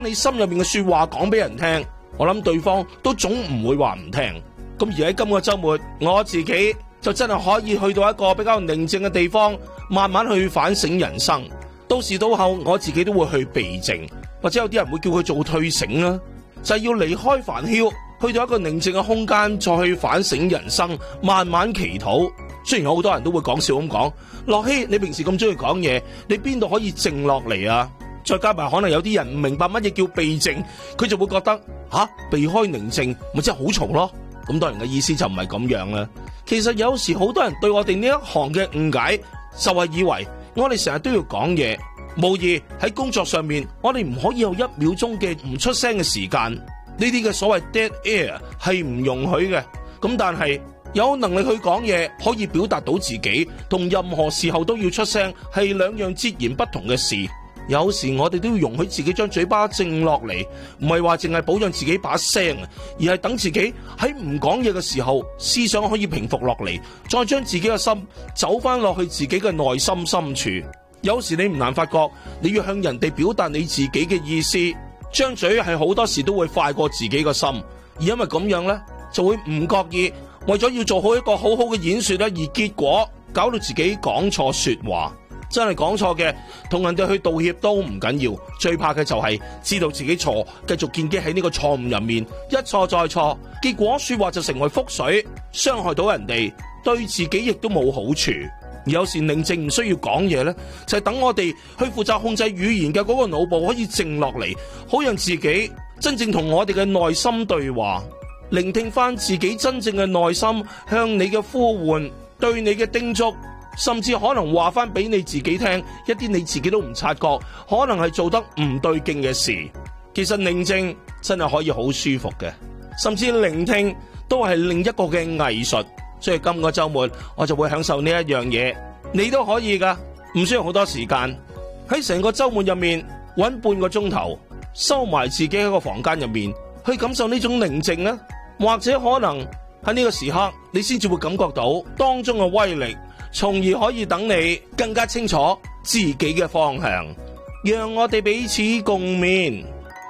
你心入面嘅說話講俾人聽，我諗對方都總唔會話唔聽。咁而喺今個週末，我自己就真係可以去到一個比較寧靜嘅地方，慢慢去反省人生。到時到後，我自己都會去避靜，或者有啲人會叫佢做退省啦，就係要離開煩囂，去到一個寧靜嘅空間，再去反省人生，慢慢祈禱。雖然有好多人都會講笑咁講，樂希你平時咁中意講嘢，你邊度可以靜落嚟啊？再加埋可能有啲人唔明白乜嘢叫避靜，佢就會覺得避開寧靜咪真係好嘈咯。咁當然嘅意思就唔係咁樣啦。其實有時好多人對我哋呢一行嘅誤解，就係以為我哋成日都要講嘢，無疑喺工作上面我哋唔可以有1秒鐘嘅唔出聲嘅時間，呢啲嘅所謂 dead air 係唔容許嘅。咁但係有能力去講嘢，可以表達到自己，同任何時候都要出聲，係兩樣截然不同嘅事。有時我哋都要容許自己將嘴巴靜落嚟，唔係話淨係保障自己把聲，而係等自己喺唔講嘢嘅時候，思想可以平復落嚟，再將自己嘅心走翻落去自己嘅內心深處。有時你唔難發覺，你要向人哋表達你自己嘅意思，張嘴係好多時都會快過自己嘅心，而因為咁樣呢，就會唔覺意為咗要做好一個好好嘅演說咧，而結果搞到自己講錯說話。真係講錯嘅，同人哋去道歉都唔緊要，最怕嘅就係知道自己錯，繼續建基喺呢個錯誤入面，一錯再錯，結果說話就成為覆水，傷害到人哋，對自己亦都冇好處。而有時寧靜唔需要講嘢呢，就係等我哋去負責控制語言嘅嗰個腦部可以靜落嚟，好讓自己真正同我哋嘅內心對話，聆聽翻自己真正嘅內心向你嘅呼喚，對你嘅叮囑，甚至可能話翻俾你自己聽一啲你自己都唔察覺，可能係做得唔對勁嘅事。其實寧靜真係可以好舒服嘅，甚至聆聽都係另一個嘅藝術。所以今個週末我就會享受呢一樣嘢，你都可以噶，唔需要好多時間。喺成個週末入面搵半個鐘頭，收埋自己喺個房間入面，去感受呢種寧靜啊。或者可能喺呢個時刻，你先至會感覺到當中嘅威力，從而可以等你更加清楚自己嘅方向。讓我哋彼此共勉。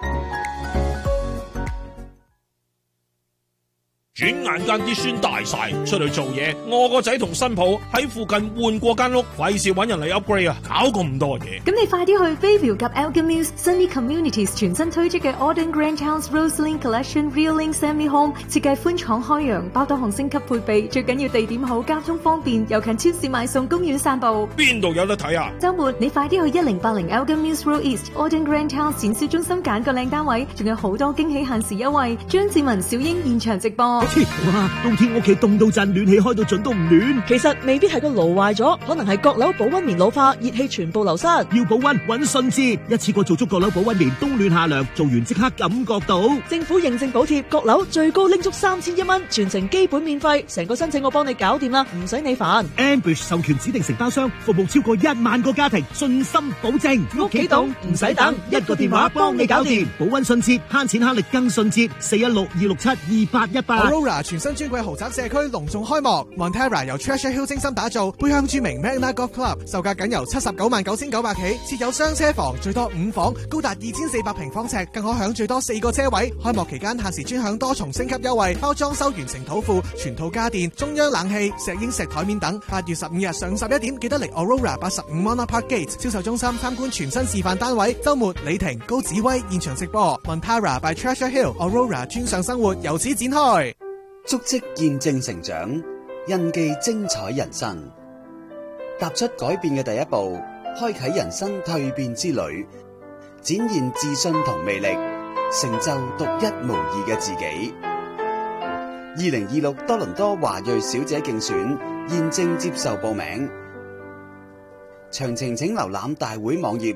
轉眼間啲孫大晒，出去做嘢，我個仔同新抱喺附近換過間屋，費事搵人嚟 upgrade 啊，搞咁多嘢。 咁你快啲去 Bayview 及 Elgin Mills Sunny Communities 全新推出嘅 Auden Grand House Roseline Collection Real Link Semi Home， 設計寬敞開揚，包多項升級配備，最緊要地點好，交通方便，又近超市買餸，公園散步。邊度有得睇啊？周末你快啲去1080 Elgin Mills Road East Auden Grand House 展銷中心揀個靚單位，仲有好多驚喜限時優惠。張志文、小英現場直播。 哇！冬天屋企凍到震，暖氣開到盡都唔暖。 其實未必係個爐壞咗，可能係閣樓保溫棉老化，熱氣全部流失。 要保溫搵順治，一次過做足閣樓保溫棉，冬暖夏涼，做完即刻感覺到。 政府認證補貼，閣樓最高拎足3100蚊，全程基本免費，成個申請我幫你搞掂啦，唔使你煩。 Ambush 授權指定承包商，服務超過1萬個家庭，信心保證。 屋企凍唔使等， 一個電話幫你搞掂。保溫順捷，慳錢慳力更順捷。416-267-2818。 Aurora 全新尊貴豪宅社區隆重開幕 ，Montera 由 Treasure Hill 精心打造，背向著名 Magna Golf Club， 售價僅由799900起，設有雙車房，最多5房，高達2400平方尺，更可享最多4個車位。開幕期間限時專享多重升級優惠，包裝修完成土庫、全套家電、中央冷氣、石英石台面等。8月15日上11點記得嚟 Aurora 85 Monarch Park Gate 銷售中心參觀全新示範單位。週末李婷、高子威現場直播 Montera by Treasure Hill Aurora 專上生活由此展開。 足跡見證成長，印記精彩人生。踏出改變嘅第一步，開啟人生蛻變之旅，展現自信同魅力，成就獨一無二嘅自己。2026多倫多華裔小姐競選現正接受報名，詳情請瀏覽大會網頁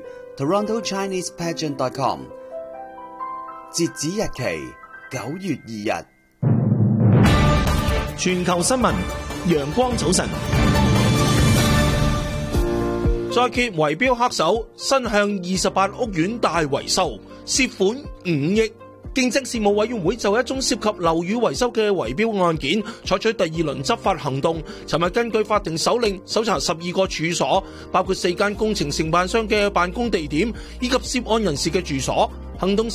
TorontoChinesePageant.com。截止日期9月2日。 全球新聞，陽光早晨。再揭圍標黑手，新向28屋苑大維修，涉款5億。競爭事務委員會就一宗涉及樓宇維修嘅圍標案件，採取第2輪執法行動。尋日根據法庭手令，搜查12個處所，包括4間工程承辦商嘅辦公地點，以及涉案人士嘅住所。 行動